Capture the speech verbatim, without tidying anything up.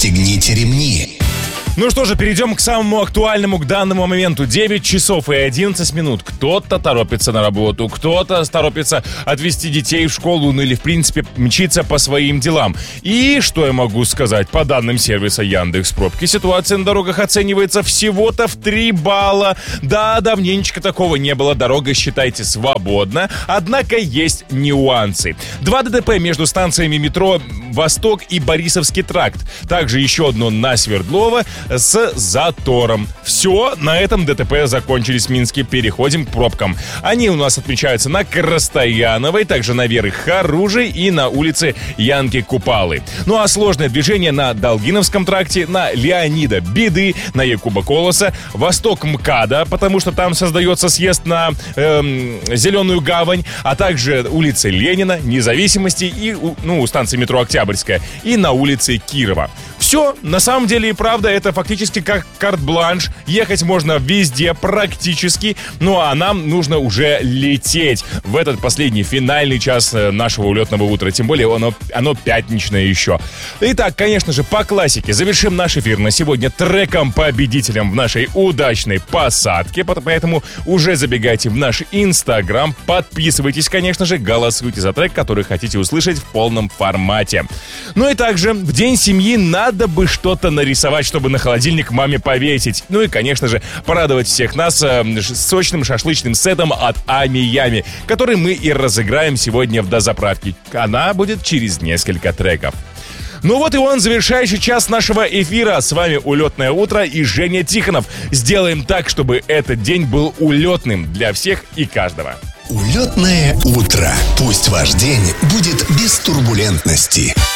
Пристегните ремни. Ну что же, перейдем к самому актуальному к данному моменту. девять часов и одиннадцать минут. Кто-то торопится на работу, кто-то торопится отвезти детей в школу, ну или, в принципе, мчится по своим делам. И что я могу сказать? По данным сервиса Яндекс.Пробки, ситуация на дорогах оценивается всего-то в три балла. Да, давненечко такого не было. Дорога, считайте, свободна. Однако есть нюансы. Два ДТП между станциями метро «Восток» и Борисовский тракт. Также еще одно на Свердлова с затором. Все, на этом ДТП закончились в Минске. Переходим к пробкам. Они у нас отмечаются на Краснояновой, также на Веры Харужей и на улице Янки Купалы. Ну а сложное движение на Долгиновском тракте, на Леонида Беды, на Якуба Колоса, Восток МКАДа, потому что там создается съезд на эм, Зеленую Гавань, а также улицы Ленина, Независимости и ну, у станции метро Октябрьская и на улице Кирова. Все, на самом деле и правда, это фактически как карт-бланш. Ехать можно везде практически, ну а нам нужно уже лететь в этот последний финальный час нашего улетного утра. Тем более оно, оно пятничное еще. Итак, конечно же, по классике завершим наш эфир на сегодня треком-победителем в нашей удачной посадке. Поэтому уже забегайте в наш Инстаграм, подписывайтесь, конечно же, голосуйте за трек, который хотите услышать в полном формате. Ну и также в День семьи надо Надо бы что-то нарисовать, чтобы на холодильник маме повесить. Ну и, конечно же, порадовать всех нас э, сочным шашлычным сетом от Ами-Ями, который мы и разыграем сегодня в дозаправке. Она будет через несколько треков. Ну вот и он, завершающий час нашего эфира. С вами «Улетное утро» и Женя Тихонов. Сделаем так, чтобы этот день был улетным для всех и каждого. Улетное утро. Пусть ваш день будет без турбулентности.